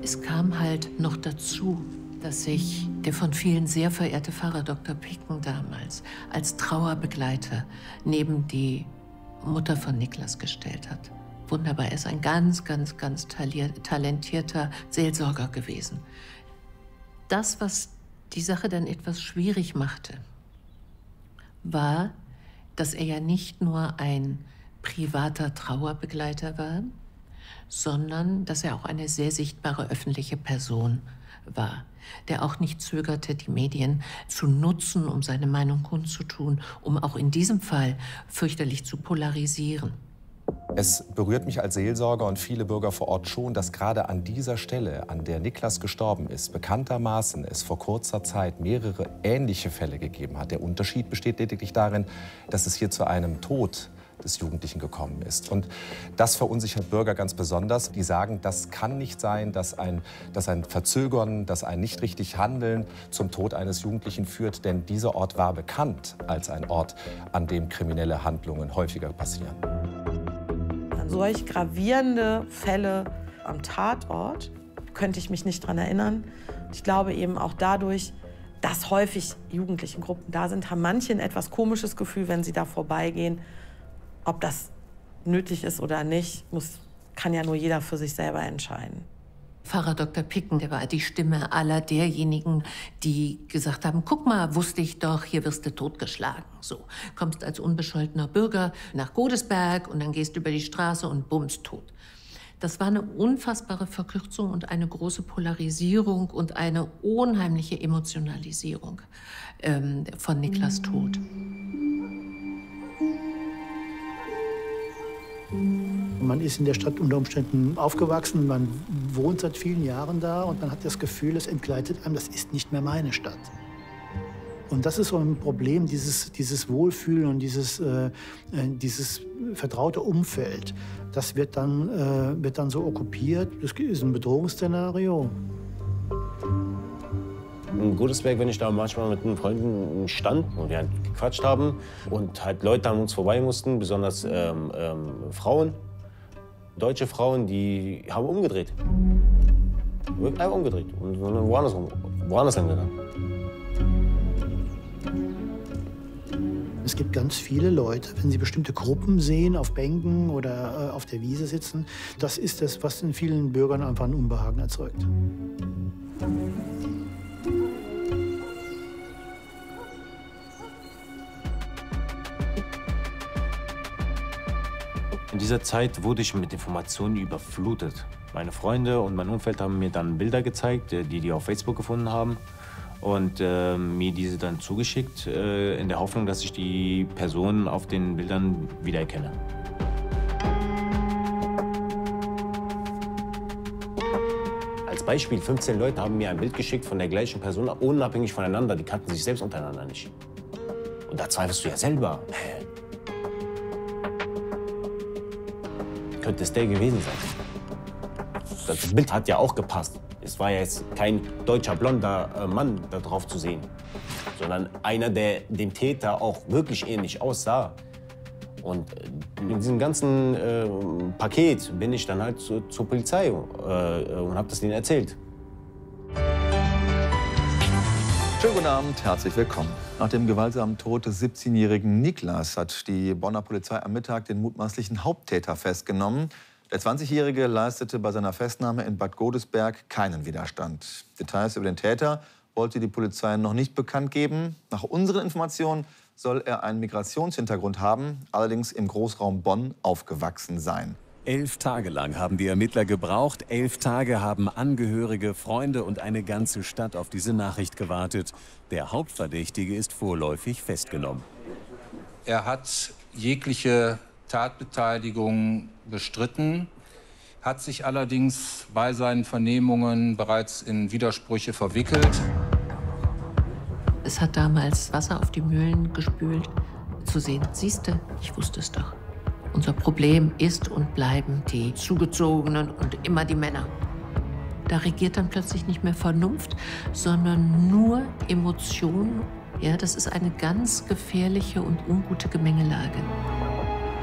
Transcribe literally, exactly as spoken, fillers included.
Es kam halt noch dazu, dass sich der von vielen sehr verehrte Pfarrer Doktor Picken damals als Trauerbegleiter neben die Mutter von Niklas gestellt hat. Wunderbar, er ist ein ganz, ganz, ganz talentierter Seelsorger gewesen. Das, was die Sache dann etwas schwierig machte, war, dass er ja nicht nur ein privater Trauerbegleiter war, sondern dass er auch eine sehr sichtbare öffentliche Person war, der auch nicht zögerte, die Medien zu nutzen, um seine Meinung kundzutun, um auch in diesem Fall fürchterlich zu polarisieren. Es berührt mich als Seelsorger und viele Bürger vor Ort schon, dass gerade an dieser Stelle, an der Niklas gestorben ist, bekanntermaßen es vor kurzer Zeit mehrere ähnliche Fälle gegeben hat. Der Unterschied besteht lediglich darin, dass es hier zu einem Tod des Jugendlichen gekommen ist. Und das verunsichert Bürger ganz besonders. Die sagen, das kann nicht sein, dass ein, dass ein Verzögern, dass ein nicht richtig Handeln zum Tod eines Jugendlichen führt. Denn dieser Ort war bekannt als ein Ort, an dem kriminelle Handlungen häufiger passieren. An solch gravierende Fälle am Tatort könnte ich mich nicht daran erinnern. Ich glaube eben auch dadurch, dass häufig jugendliche Gruppen da sind, haben manche ein etwas komisches Gefühl, wenn sie da vorbeigehen. Ob das nötig ist oder nicht, muss, kann ja nur jeder für sich selber entscheiden. Pfarrer Doktor Picken, der war die Stimme aller derjenigen, die gesagt haben, guck mal, wusste ich doch, hier wirst du totgeschlagen. So, kommst als unbescholtener Bürger nach Godesberg und dann gehst du über die Straße und bummst tot. Das war eine unfassbare Verkürzung und eine große Polarisierung und eine unheimliche Emotionalisierung ähm, von Niklas Tod. Man ist in der Stadt unter Umständen aufgewachsen, man wohnt seit vielen Jahren da und man hat das Gefühl, es entgleitet einem, das ist nicht mehr meine Stadt. Und das ist so ein Problem, dieses, dieses Wohlfühlen und dieses, äh, dieses vertraute Umfeld. Das wird dann, äh, wird dann so okkupiert, das ist ein Bedrohungsszenario. In Godesberg, wenn ich da manchmal mit einem Freunden stand und wir halt gequatscht haben und halt Leute an uns vorbei mussten, besonders ähm, ähm, Frauen, deutsche Frauen, die haben umgedreht. Wirklich einfach umgedreht und sind dann woanders, woanders hingegangen. Es gibt ganz viele Leute, wenn sie bestimmte Gruppen sehen, auf Bänken oder äh, auf der Wiese sitzen, das ist das, was in vielen Bürgern einfach ein Unbehagen erzeugt. In dieser Zeit wurde ich mit Informationen überflutet. Meine Freunde und mein Umfeld haben mir dann Bilder gezeigt, die die auf Facebook gefunden haben. Und äh, mir diese dann zugeschickt, äh, in der Hoffnung, dass ich die Personen auf den Bildern wiedererkenne. Als Beispiel, fünfzehn Leute haben mir ein Bild geschickt von der gleichen Person, unabhängig voneinander. Die kannten sich selbst untereinander nicht. Und da zweifelst du ja selber. Könnte es der gewesen sein? Das Bild hat ja auch gepasst. Es war ja jetzt kein deutscher blonder Mann da drauf zu sehen, sondern einer, der dem Täter auch wirklich ähnlich aussah. Und in diesem ganzen äh, Paket bin ich dann halt zu, zur Polizei äh, und habe das denen erzählt. Schönen guten Abend, herzlich willkommen. Nach dem gewaltsamen Tod des siebzehnjährigen Niklas hat die Bonner Polizei am Mittag den mutmaßlichen Haupttäter festgenommen. Der zwanzigjährige leistete bei seiner Festnahme in Bad Godesberg keinen Widerstand. Details über den Täter wollte die Polizei noch nicht bekannt geben. Nach unseren Informationen soll er einen Migrationshintergrund haben, allerdings im Großraum Bonn aufgewachsen sein. Elf Tage lang haben die Ermittler gebraucht. Elf Tage haben Angehörige, Freunde und eine ganze Stadt auf diese Nachricht gewartet. Der Hauptverdächtige ist vorläufig festgenommen. Er hat jegliche Tatbeteiligung bestritten, hat sich allerdings bei seinen Vernehmungen bereits in Widersprüche verwickelt. Es hat damals Wasser auf die Mühlen gespült. Zu sehen, siehste, ich wusste es doch. Unser Problem ist und bleiben die Zugezogenen und immer die Männer. Da regiert dann plötzlich nicht mehr Vernunft, sondern nur Emotion. Ja, das ist eine ganz gefährliche und ungute Gemengelage.